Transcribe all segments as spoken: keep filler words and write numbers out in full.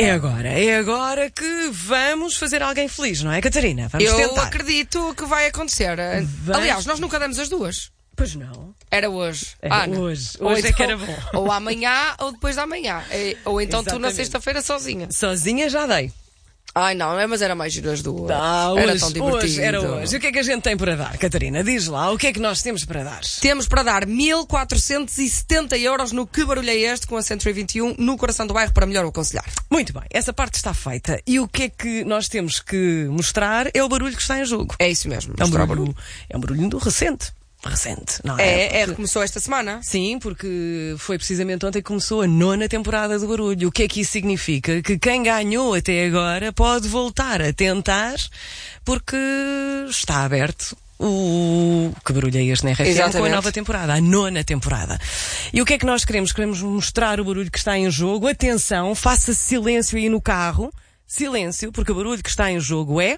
É agora, é agora que vamos fazer alguém feliz, não é, Catarina? Vamos Eu tentar. acredito que vai acontecer. Vai. Aliás, nós nunca demos as duas. Pois não. Era hoje. Era Ana. hoje. Ou Hoje é então- que era bom. Ou amanhã ou depois da manhã. É, Ou então tu na Exatamente. sexta-feira sozinha. Sozinha já dei. Ai não, é, mas era mais giro as duas. Tá, era hoje, tão divertido. hoje, era hoje. E o que é que a gente tem para dar, Catarina? Diz lá, o que é que nós temos para dar? Temos para dar mil quatrocentos e setenta euros no Que Barulho é Este com a Century vinte e um no coração do bairro para melhor o aconselhar. Muito bem, essa parte está feita. E o que é que nós temos que mostrar é o barulho que está em jogo. É isso mesmo. É um mostrar o barulho, é um barulho do recente. Recente, não é? É, é, Porque- começou esta semana. Sim, porque foi precisamente ontem que começou a nona temporada do Barulho. O que é que isso significa? Que quem ganhou até agora pode voltar a tentar, porque está aberto o Que Barulho é Este na R F M com a Exatamente. nova temporada, a nona temporada. E o que é que nós queremos? Queremos mostrar o barulho que está em jogo. Atenção, faça silêncio aí no carro. Silêncio, porque o barulho que está em jogo é...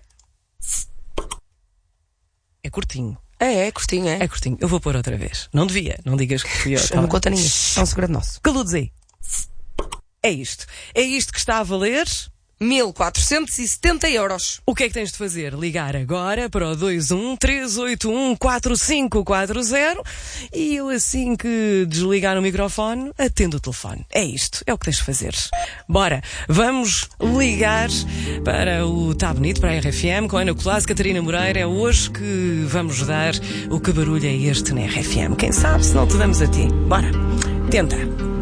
É curtinho. É, é, curtinho, é. É curtinho. Eu vou pôr outra vez. Não devia. Não digas que fui eu. tá Não bem? conta ninguém. É um segredo nosso. Caludos aí. É isto. É isto que está a valer. mil quatrocentos e setenta euros. O que é que tens de fazer? Ligar agora para o dois um três oito um quatro cinco quatro zero e eu, assim que desligar o microfone, atendo o telefone. É isto. É o que tens de fazer. Bora. Vamos ligar para o Tá Bonito, para a R F M, com a Ana Colasso, Catarina Moreira. É hoje que vamos dar o Que Barulho é Este na R F M. Quem sabe se não te damos a ti. Bora. Tenta.